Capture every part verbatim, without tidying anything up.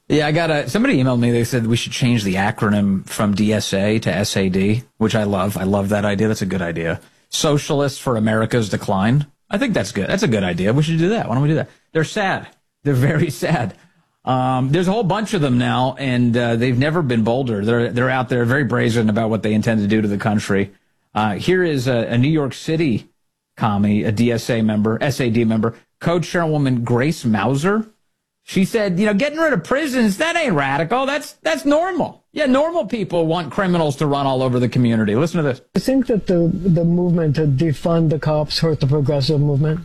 Yeah, I got a, somebody emailed me. They said we should change the acronym from D S A to S A D, which I love. I love that idea. That's a good idea. Socialists for America's Decline. I think that's good. That's a good idea. We should do that. Why don't we do that? They're sad. They're very sad. Um, there's a whole bunch of them now, and uh, they've never been bolder. They're they're out there very brazen about what they intend to do to the country. Uh, here is a, a New York City commie, a D S A member, S A D member, co-chairwoman Grace Mauser. She said, you know, getting rid of prisons, that ain't radical. That's that's normal. Yeah, normal people want criminals to run all over the community. Listen to this. I think that the, the movement to defund the cops hurt the progressive movement.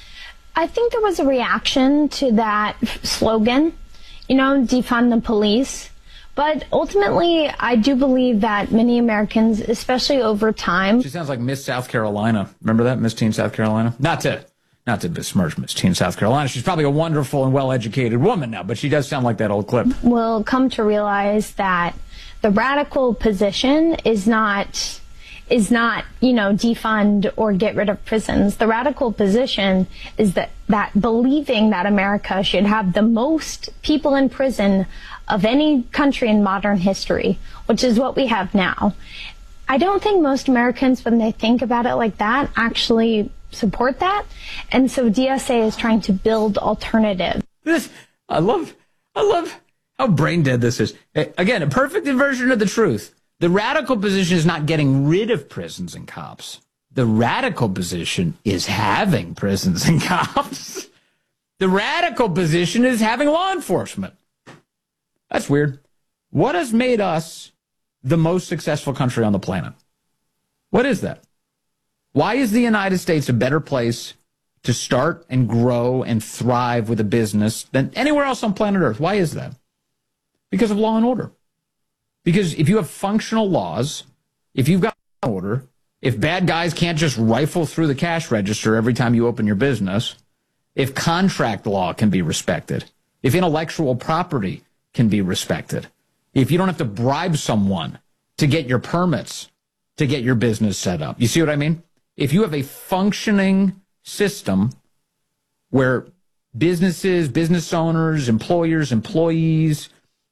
I think there was a reaction to that slogan, you know, defund the police. But ultimately, I do believe that many Americans, especially over time. She sounds like Miss South Carolina. Remember that? Miss Teen South Carolina? Not to... Not to besmirch Miss Teen South Carolina. She's probably a wonderful and well-educated woman now, but she does sound like that old clip. Will come to realize that the radical position is not, is not, you know, defund or get rid of prisons. The radical position is that, that believing that America should have the most people in prison of any country in modern history, which is what we have now. I don't think most Americans, when they think about it like that, actually support that. And so D S A is trying to build alternatives. This, I love, I love how brain dead this is. Again, a perfect inversion of the truth. The radical position is not getting rid of prisons and cops. The radical position is having prisons and cops. The radical position is having law enforcement. That's weird. What has made us the most successful country on the planet? What is that? Why is the United States a better place to start and grow and thrive with a business than anywhere else on planet Earth? Why is that? Because of law and order. Because if you have functional laws, if you've got order, if bad guys can't just rifle through the cash register every time you open your business, if contract law can be respected, if intellectual property can be respected, if you don't have to bribe someone to get your permits to get your business set up. You see what I mean? If you have a functioning system where businesses, business owners, employers, employees,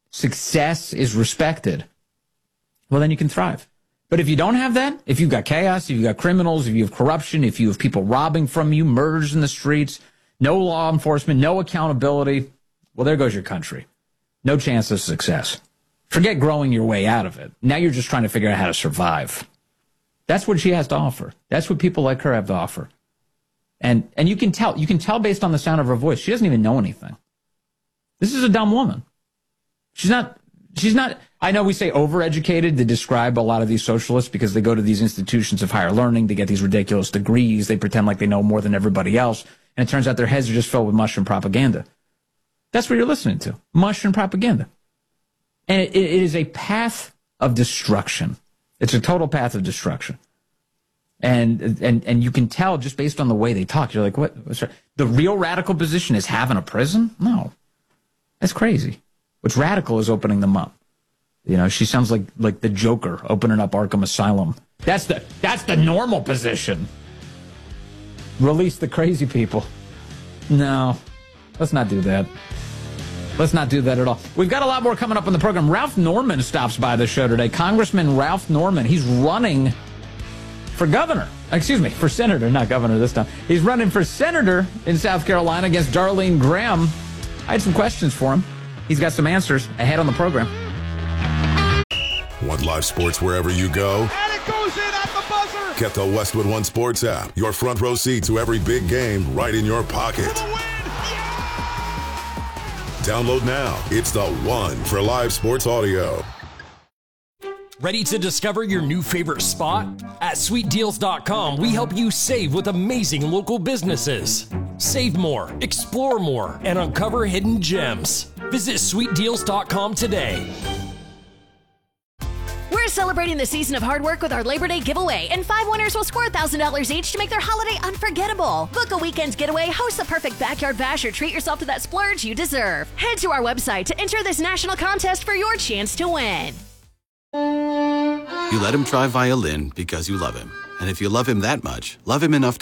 success is respected, well, then you can thrive. But if you don't have that, if you've got chaos, if you've got criminals, if you have corruption, if you have people robbing from you, murders in the streets, no law enforcement, no accountability, well, there goes your country. No chance of success. Forget growing your way out of it. Now you're just trying to figure out how to survive. That's what she has to offer. That's what people like her have to offer. And and you can tell, you can tell based on the sound of her voice, she doesn't even know anything. This is a dumb woman. She's not, she's not, I know we say overeducated to describe a lot of these socialists because they go to these institutions of higher learning, they get these ridiculous degrees, they pretend like they know more than everybody else, and it turns out their heads are just filled with mush and propaganda. That's what you're listening to, mush and propaganda. And it, it is a path of destruction. It's a total path of destruction. And and and you can tell just based on the way they talk. You're like, what? What's right? The real radical position is having a prison? No. That's crazy. What's radical is opening them up. You know, she sounds like like the Joker opening up Arkham Asylum. That's the that's the normal position. Release the crazy people. No. Let's not do that. Let's not do that at all. We've got a lot more coming up on the program. Ralph Norman stops by the show today. Congressman Ralph Norman. He's running for governor. Excuse me, for senator, not governor this time. He's running for senator in South Carolina against Darlene Graham. I had some questions for him. He's got some answers ahead on the program. Want live sports wherever you go? And it goes in at the buzzer. Get the Westwood One Sports app. Your front row seat to every big game right in your pocket. Download now. It's the one for live sports audio. Ready to discover your new favorite spot? At sweet deals dot com, we help you save with amazing local businesses. Save more, explore more, and uncover hidden gems. Visit sweet deals dot com today. We're celebrating the season of hard work with our Labor Day giveaway, and five winners will score one thousand dollars each to make their holiday unforgettable. Book a weekend getaway, host the perfect backyard bash, or treat yourself to that splurge you deserve. Head to our website to enter this national contest for your chance to win. You let him try violin because you love him. And if you love him that much, love him enough